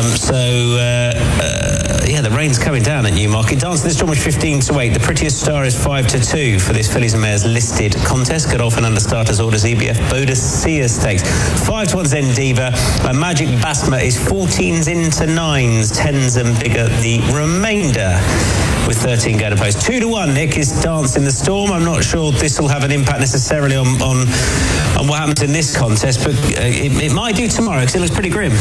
The rain's coming down at Newmarket. Dancing the Storm was 15-8. The Prettiest Star is 5-2 for this Fillies and Mares listed contest. Godolphin Understarters orders EBF Bodicea Stakes. 5-1 Zen Diva. Magic Basma is 14s into 9s, 10s and bigger the remainder, with 13 going to post. 2-1, Nick, is Dancing the Storm. I'm not sure this will have an impact necessarily on what happens in this contest, but it might do tomorrow because it looks pretty grim.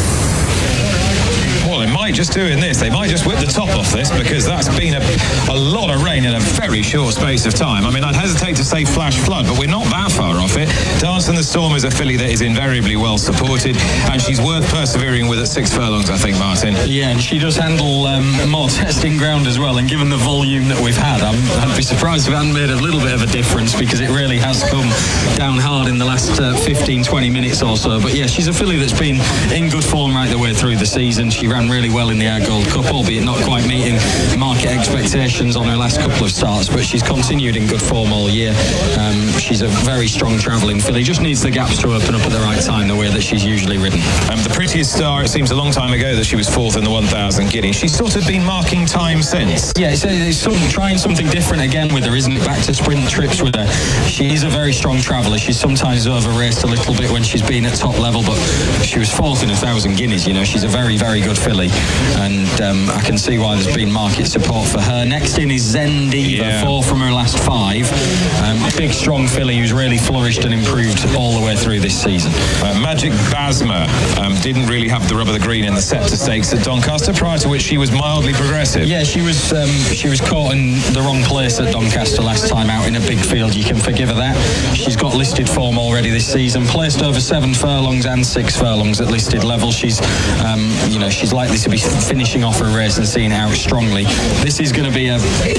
Well, it might just do in this. They might just whip the top off this, because that's been a lot of rain in a very short space of time. I mean, I'd hesitate to say flash flood, but we're not that far off it. Dancing the Storm is a filly that is invariably well supported, and she's worth persevering with at 6 furlongs, I think, Martin. Yeah, and she does handle more testing ground as well, and given the volume that we've had, I'd be surprised if it hadn't made a little bit of a difference, because it really has come down hard in the last 15-20 minutes or so. But yeah, she's a filly that's been in good form right the way through the season. She ran really well in the Air Gold Cup, albeit not quite meeting market expectations on her last couple of starts, but she's continued in good form all year. She's a very strong travelling filly, just needs the gaps to open up at the right time, the way that she's usually ridden. The Prettiest Star, it seems a long time ago that she was 4th in the 1,000 guineas. She's sort of been marking time since. Yeah, it's trying something different again with her, isn't it? Back to sprint trips with her. She is a very strong traveller. She's sometimes over-raced a little bit when she's been at top level, but she was 4th in 1,000 guineas, you know. She's a very, very good filly, and I can see why there's been market support for her. Next in is Zen Diva, 4 from her last 5. Big, strong filly who's really flourished and improved all the way through this season. Magic Basma didn't really have the rub of the green in the Scepter Stakes at Doncaster, prior to which she was mildly progressive. Yeah, she was caught in the wrong place at Doncaster last time out in a big field. You can forgive her that. She's got listed form already this season, placed over 7 furlongs and 6 furlongs at listed level. She's she's likely to be finishing off her race and seeing it out strongly. This is going to be a